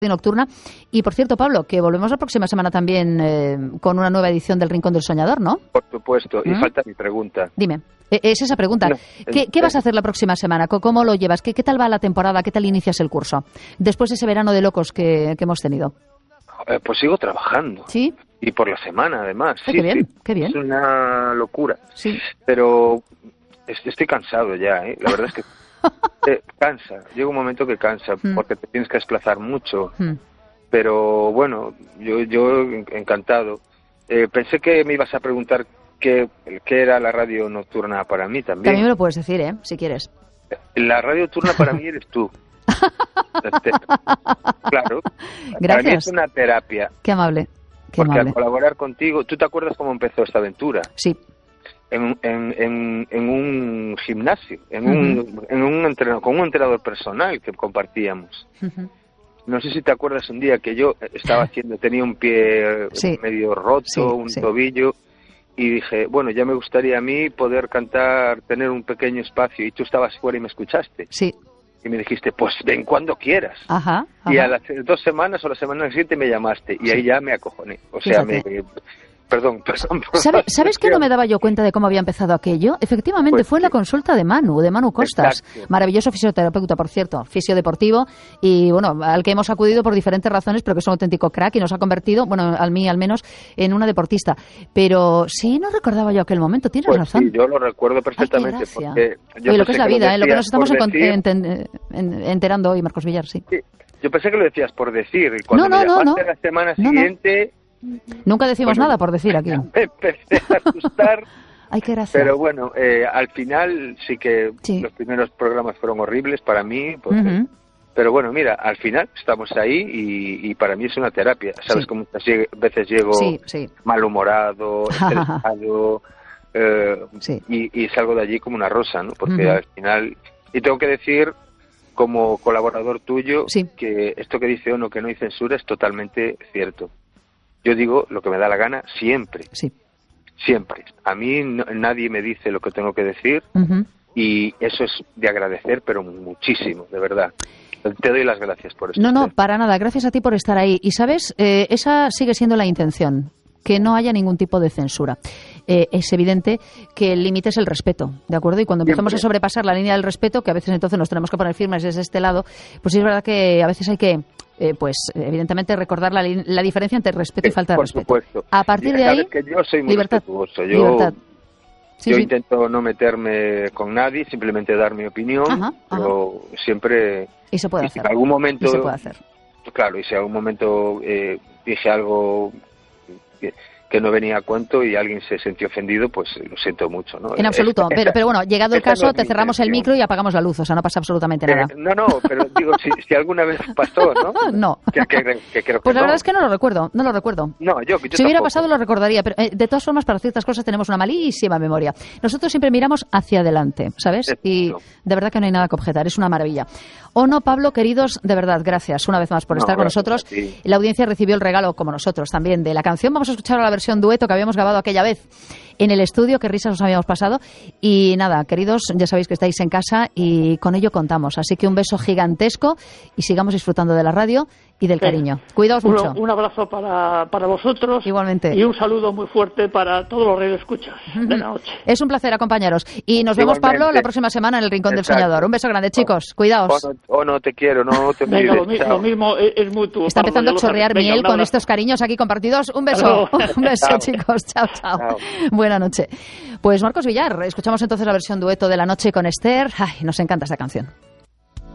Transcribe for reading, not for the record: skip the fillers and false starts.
nocturna. Y por cierto, Pablo, que volvemos la próxima semana también con una nueva edición del Rincón del Soñador, ¿no? Por supuesto, y falta mi pregunta. Dime, es esa pregunta. No, ¿Qué vas a hacer la próxima semana? ¿Cómo lo llevas? ¿Qué tal va la temporada? ¿Qué tal inicias el curso? Después de ese verano de locos que hemos tenido. Pues sigo trabajando. ¿Sí? Y por la semana, además. Sí, qué bien, sí. qué bien. Es una locura. Sí. Pero estoy cansado ya, ¿eh? La verdad es que cansa. Llega un momento que cansa, porque te tienes que desplazar mucho. Pero bueno, yo encantado. Pensé que me ibas a preguntar qué era la radio nocturna para mí también. También me lo puedes decir, si quieres. La radio nocturna para mí eres tú. Claro. Gracias. Para mí es una terapia. Qué amable. Qué porque amable. al colaborar contigo, ¿tú te acuerdas cómo empezó esta aventura? Sí. En un gimnasio, con un entrenador personal que compartíamos. No sé si te acuerdas un día que yo tenía un pie medio roto, un tobillo, y dije, bueno, ya me gustaría a mí poder cantar, tener un pequeño espacio, y tú estabas fuera y me escuchaste. Sí. Y me dijiste, pues ven cuando quieras. Ajá. Y a las 2 semanas o la semana siguiente me llamaste, y ahí ya me acojoné. O sea, Perdón. ¿Sabes que no me daba yo cuenta de cómo había empezado aquello? Efectivamente, pues fue en la consulta de Manu Costas. Exacto. Maravilloso fisioterapeuta, por cierto, fisiodeportivo, y bueno, al que hemos acudido por diferentes razones, pero que es un auténtico crack y nos ha convertido, bueno, a mí al menos, en una deportista. Pero sí, no recordaba yo aquel momento, tienes razón. Sí, yo lo recuerdo perfectamente. Porque yo lo que es la vida, lo que nos estamos enterando hoy, Marcos Villar, sí. Yo pensé que lo decías por decir, y cuando me llamaste la semana siguiente... Nunca decimos nada por decir aquí. Me empecé a asustar. Ay, qué gracia. Pero bueno, al final sí que los primeros programas fueron horribles para mí. Pero bueno, mira, al final estamos ahí y para mí es una terapia. Sabes que muchas veces llego malhumorado, estresado, y salgo de allí como una rosa, ¿no? Porque al final... Y tengo que decir, como colaborador tuyo, que esto que dice Ono, que no hay censura, es totalmente cierto. Yo digo lo que me da la gana siempre. Sí. Siempre. A mí nadie me dice lo que tengo que decir y eso es de agradecer, pero muchísimo, de verdad. Te doy las gracias por esto. No, para nada. Gracias a ti por estar ahí. Y, ¿sabes? Esa sigue siendo la intención, que no haya ningún tipo de censura. Es evidente que el límite es el respeto, ¿de acuerdo? Y cuando empezamos a sobrepasar la línea del respeto, que a veces entonces nos tenemos que poner firmes desde este lado, pues es verdad que a veces hay que... evidentemente recordar la diferencia entre respeto y falta de respeto. Por supuesto. A partir de ahí, que yo soy muy respetuoso. Yo intento no meterme con nadie, simplemente dar mi opinión, pero siempre... Y se puede hacer. En algún momento... Y se puede hacer. Claro, y si en algún momento dije algo que no venía a cuento y alguien se sintió ofendido, pues lo siento mucho, ¿no? En absoluto, pero bueno, llegado el caso, te cerramos el micro y apagamos la luz, o sea, no pasa absolutamente nada. No, pero digo, si alguna vez pasó, ¿no? No. Que creo que pues la verdad es que no lo recuerdo. No, yo si hubiera pasado lo recordaría, pero de todas formas, para ciertas cosas tenemos una malísima memoria. Nosotros siempre miramos hacia adelante, ¿sabes? Y de verdad que no hay nada que objetar, es una maravilla. Ono, Pablo, queridos, de verdad, gracias una vez más por estar con nosotros. La audiencia recibió el regalo, como nosotros también, de la canción. Vamos a escuchar la versión dueto que habíamos grabado aquella vez en el estudio, qué risas nos habíamos pasado. Y nada, queridos, ya sabéis que estáis en casa y con ello contamos. Así que un beso gigantesco y sigamos disfrutando de la radio y del cariño. Cuidaos mucho. Un abrazo para vosotros. Igualmente. Y un saludo muy fuerte para todos los radioescuchas de la noche. Es un placer acompañaros. Y nos vemos, Pablo, la próxima semana en el Rincón del Soñador. Un beso grande, chicos. Cuidaos. No te quiero, no te Venga, lo mismo es mutuo. Está empezando a chorrear miel con estos cariños aquí compartidos. Un beso. Un beso, chicos. Chao. Buena noche. Pues Marcos Villar, escuchamos entonces la versión dueto de La Noche con Esther. Ay, nos encanta esta canción.